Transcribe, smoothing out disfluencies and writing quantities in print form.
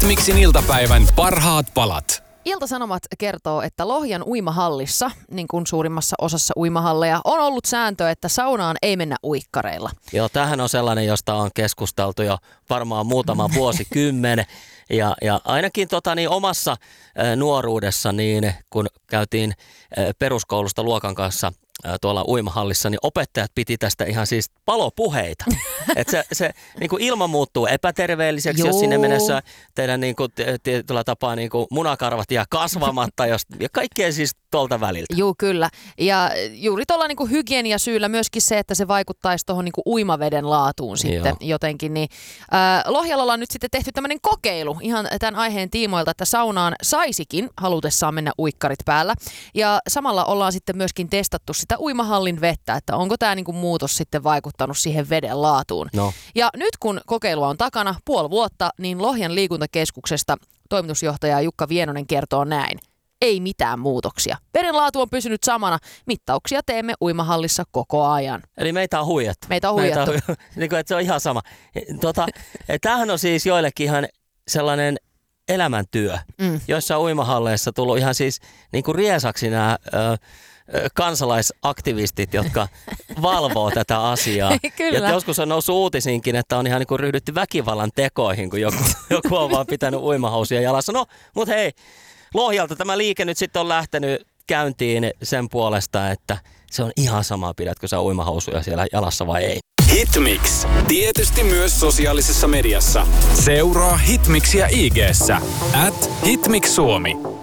Hitmixin iltapäivän parhaat palat. Ilta-Sanomat kertoo, että Lohjan uimahallissa, niin kuin suurimmassa osassa uimahalleja, on ollut sääntö, että saunaan ei mennä uikkareilla. Joo, tämähän on sellainen, josta on keskusteltu jo varmaan muutama vuosikymmen. Ja ainakin omassa nuoruudessa, niin kun käytiin peruskoulusta luokan kanssa tuolla uimahallissa, niin opettajat piti tästä ihan siis palopuheita. Että se niin kuin ilma muuttuu epäterveelliseksi, jos sinne mennessä teidän niin kuin, tietyllä tapaa niin kuin munakarvat jää kasvamatta ja kaikkea siis tuolta väliltä. Joo, kyllä. Ja juuri tuolla niin kuin hygieniasyyllä myöskin se, että se vaikuttaisi tuohon niin kuin uimaveden laatuun sitten jotenkin. Niin, Lohjalla ollaan nyt sitten tehty tämmöinen kokeilu ihan tämän aiheen tiimoilta, että saunaan saisikin halutessaan mennä uikkarit päällä. Ja samalla ollaan sitten myöskin testattu sitä uimahallin vettä, että onko tämä niin kuin muutos sitten vaikuttanut siihen veden laatuun. No. Ja nyt kun kokeilua on takana puoli vuotta, niin Lohjan liikuntakeskuksesta toimitusjohtaja Jukka Vienonen kertoo näin. Ei mitään muutoksia. Veden laatu on pysynyt samana. Mittauksia teemme uimahallissa koko ajan. Eli meitä on huijattu. Meitä on huijattu. Niin kuin, että se on ihan sama. Tämähän on siis joillekin ihan sellainen elämäntyö, joissa uimahalleissa tullut ihan siis niin kuin riesaksi nämä kansalaisaktivistit, jotka valvoo tätä asiaa. Kyllä. Ja joskus on noussut uutisiinkin, että on ihan niin kuin ryhdytty väkivallan tekoihin, kun joku on vaan pitänyt uimahousuja jalassa. No, mutta hei, Lohjalta tämä liike nyt sitten on lähtenyt käyntiin sen puolesta, että se on ihan sama, pidätkö sä uimahousuja siellä jalassa vai ei. Hitmix. Tietysti myös sosiaalisessa mediassa. Seuraa Hitmixiä IG:ssä @HitmixSuomi.